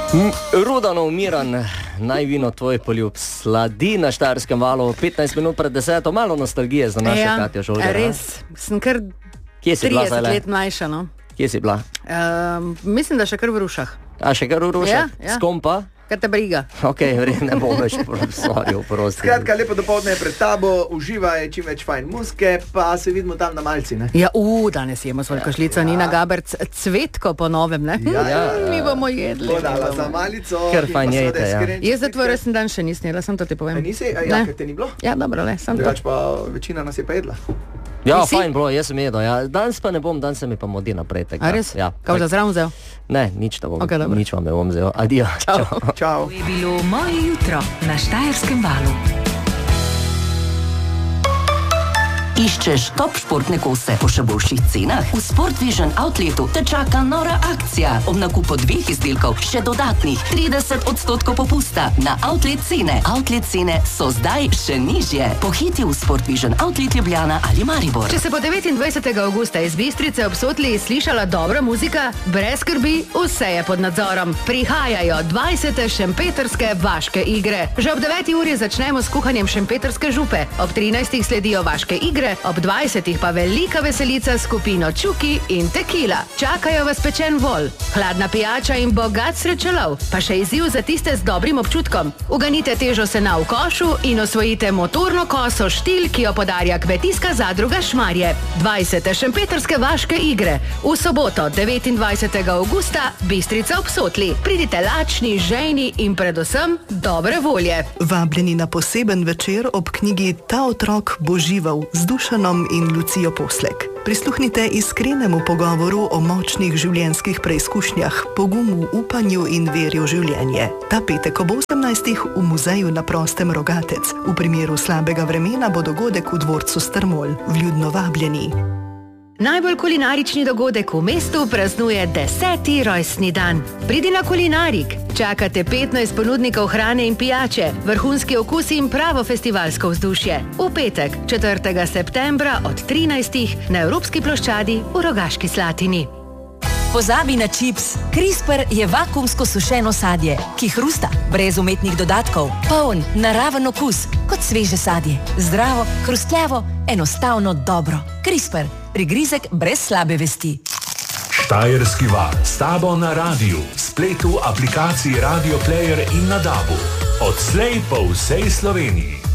Rudanov Miran, naj vino tvoj poljub sladi na Štajerskem valu, 15 minut pred 10, malo nostalgije za našo Katjo Žolger. Res, sem kar 30 let mlajša, no. Kje si bila? Mislim, da še kar v Rušah. A še kar v Rušah? Ja. S kom pa? Kar te briga. Ok, ne bom več profesorjev, prosti. Skratka, lepo dopoldne pred tabo, uživaj čim več fajn muske, pa se vidimo tam na malci, ne? Ja, danes jemo svojo košlico, Nina Gaberc, cvetko po novem, ne? Ja. Mi bomo jedli. Podala za malico. Ker fajn jejte, ja. Jaz za tvoj resen dan še nisem jedla, sem to ti povem. Nisi? Ja, ker te ni bilo? Ja, dobro, ne, sem to. Drugač pa večina nas je pa jedla. Ja, fajn bilo, jaz sem jedel, ja. Danes pa ne bom, danes se mi pa modi naprej. A res? Ja. Kaj boš zraven vzel? Ne, nič da bom, Okay, nič vam ne bom vzel. Adijo. Čau. To je bilo moje jutro na Štajerskem valu. Iščeš top športne kose po še boljših cenah? V Sport Vision Outletu te čaka nora akcija. Ob nakupu 2 izdelkov še dodatnih 30% popusta na outlet cene. Outlet cene so zdaj še nižje. Pohiti v Sport Vision Outlet Ljubljana ali Maribor. Če se po 29. augusta iz Bistrice ob Sotli slišala dobra muzika, brez skrbi, vse je pod nadzorom. Prihajajo 20. šempetrske vaške igre. Že ob 9. uri začnemo s kuhanjem šempetrske župe. Ob 13. sledijo vaške igre, ob 20. pa velika veselica s skupino Čuki in Tekila. Čakajo vas pečen vol, hladna pijača in bogat srečelov, pa še izziv za tiste z dobrim občutkom. Uganite težo sena v košu in osvojite motorno koso Štil, ki jo podarja Kmetijska zadruga Šmarje. 20. šempetrske vaške igre. V soboto, 29. augusta, Bistrica ob Sotli. Pridite lačni, žejni in predvsem dobre volje. Vabljeni na poseben večer ob knjigi Ta otrok bo žival z Dušanom in Lucijo Poslek. Prisluhnite iskrenemu pogovoru o močnih življenjskih preizkušnjah, pogumu, upanju in veri v življenje. Ta petek ob 18. v muzeju na prostem Rogatec. V primeru slabega vremena bo dogodek v dvorcu Strmol. Vljudno vabljeni. Najbolj kulinarični dogodek v mestu praznuje 10. rojstni dan. Pridi na Kulinarik. Čakate 15 ponudnikov hrane in pijače, vrhunski okusi in pravo festivalsko vzdušje. V petek, 4. septembra od 13. na Evropski ploščadi v Rogaški Slatini. Pozabi na čips. CRISPR je vakuumsko sušeno sadje, ki hrusta, brez umetnih dodatkov, poln, naraven okus, kot sveže sadje. Zdravo, hrustljavo, enostavno dobro. CRISPR. Prigrizek brez slabe vesti. Štajerski val s tabo na radiju, spletu, aplikaciji Radio Player in na DAB-u. Odslej po vsej Sloveniji.